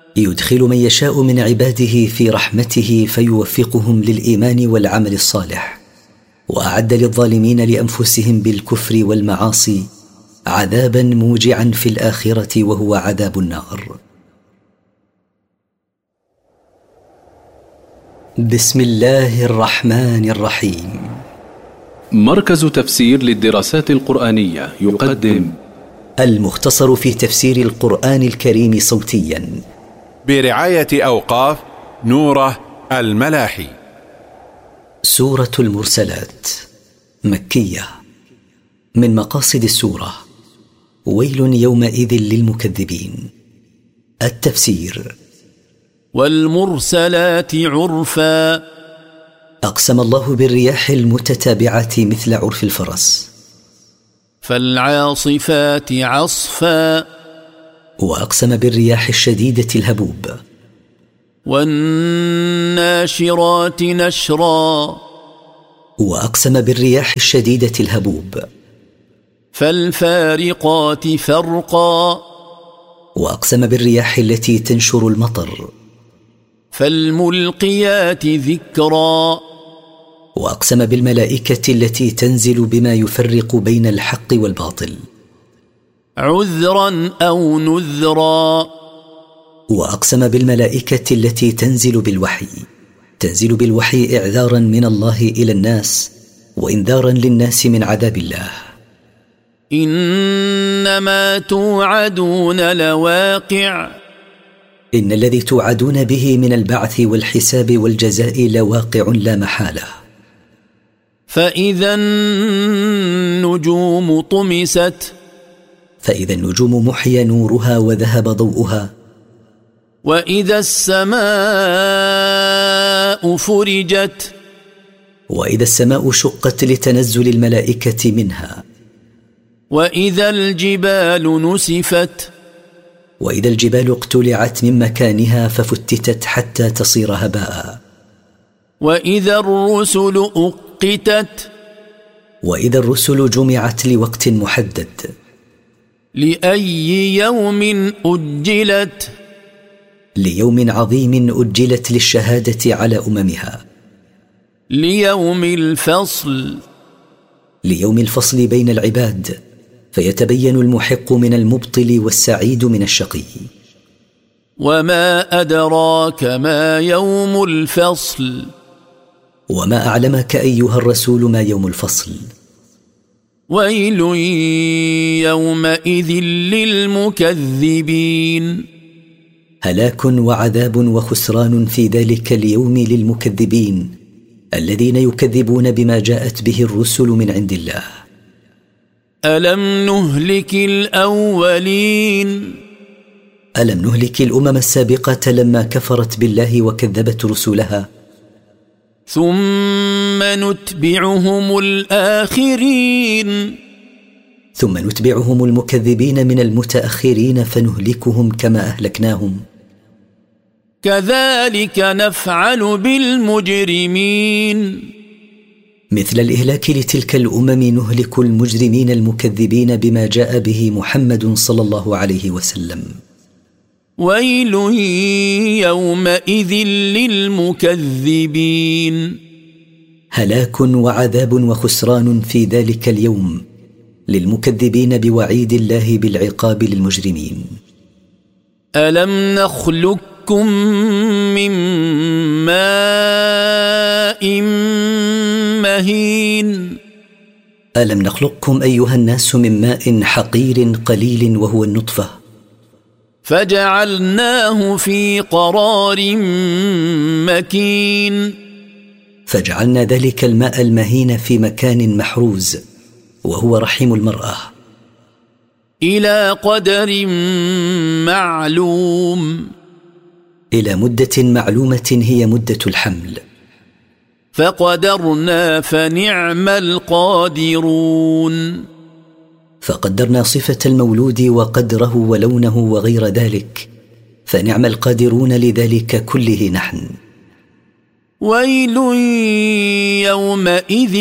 يدخل من يشاء من عباده في رحمته فيوفقهم للإيمان والعمل الصالح، وأعد للظالمين لأنفسهم بالكفر والمعاصي عذابا موجعا في الآخرة وهو عذاب النار. بسم الله الرحمن الرحيم. مركز تفسير للدراسات القرآنية يقدم المختصر في تفسير القرآن الكريم صوتيا برعاية أوقاف نوره الملاحي. سورة المرسلات مكية. من مقاصد السورة ويل يومئذ للمكذبين. التفسير: والمرسلات عرفا، أقسم الله بالرياح المتتابعة مثل عرف الفرس. فالعاصفات عصفا، وأقسم بالرياح الشديدة الهبوب. والناشرات نشرا، وأقسم بالرياح الشديدة الهبوب. فالفارقات فرقا، وأقسم بالرياح التي تنشر المطر. فالملقيات ذكرا، وأقسم بالملائكة التي تنزل بما يفرق بين الحق والباطل. عذرا أو نذرا، وأقسم بالملائكة التي تنزل بالوحي إعذارا من الله إلى الناس وإنذارا للناس من عذاب الله. إنما توعدون لواقع، إن الذي توعدون به من البعث والحساب والجزاء لواقع لا محالة. فإذا النجوم طمست، فإذا النجوم محي نورها وذهب ضوءها. وإذا السماء فرجت، وإذا السماء شقت لتنزل الملائكة منها. وإذا الجبال نسفت، وإذا الجبال اقتلعت من مكانها ففتتت حتى تصير هباء. وإذا الرسل أقتت، وإذا الرسل جمعت لوقت محدد. لأي يوم أجلت، ليوم عظيم أجلت للشهادة على أممها. ليوم الفصل، ليوم الفصل بين العباد فيتبين المحق من المبطل والسعيد من الشقي. وما أدراك ما يوم الفصل، وما أعلمك أيها الرسول ما يوم الفصل. ويل يومئذ للمكذبين. هلاك وعذاب وخسران في ذلك اليوم للمكذبين الذين يكذبون بما جاءت به الرسل من عند الله. ألم نهلك الأولين، ألم نهلك الأمم السابقة لما كفرت بالله وكذبت رسلها. ثم نتبعهم الآخرين، ثم نتبعهم المكذبين من المتأخرين فنهلكهم كما أهلكناهم. كذلك نفعل بالمجرمين. مثل الإهلاك لتلك الأمم نهلك المجرمين المكذبين بما جاء به محمد صلى الله عليه وسلم. ويل يومئذ للمكذبين. هلاك وعذاب وخسران في ذلك اليوم للمكذبين بوعيد الله بالعقاب للمجرمين. ألم نخلقكم من ماء مهين. ألم نخلقكم أيها الناس من ماء حقير قليل وهو النطفة. فجعلناه في قرار مكين. فجعلنا ذلك الماء المهين في مكان محروز وهو رحم المرأة. إلى قدر معلوم. إلى مدة معلومة هي مدة الحمل. فقدرنا فنعم القادرون. فقدرنا صفة المولود وقدره ولونه وغير ذلك فنعم القادرون لذلك كله نحن. ويل يومئذ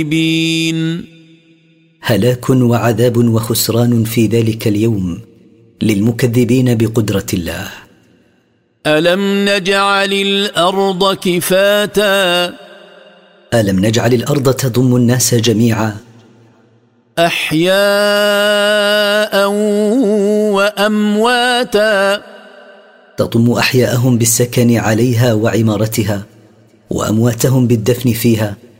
للمكذبين. هلاك وعذاب وخسران في ذلك اليوم للمكذبين بقدرة الله. ألم نجعل الأرض كفاتا ألم نجعل الأرض تضم الناس جميعا أحياء وأمواتا تضم أحياءهم بالسكن عليها وعمارتها وأمواتهم بالدفن فيها